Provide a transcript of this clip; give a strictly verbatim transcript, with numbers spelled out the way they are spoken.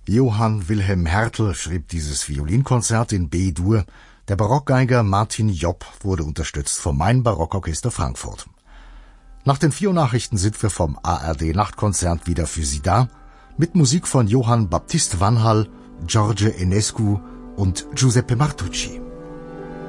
Johann Wilhelm Hertel schrieb dieses Violinkonzert in B-Dur. Der Barockgeiger Martin Jopp wurde unterstützt vom Main Barockorchester Frankfurt. Nach den vier Nachrichten sind wir vom A R D-Nachtkonzert wieder für Sie da, mit Musik von Johann Baptist Vanhal, George Enescu und Giuseppe Martucci.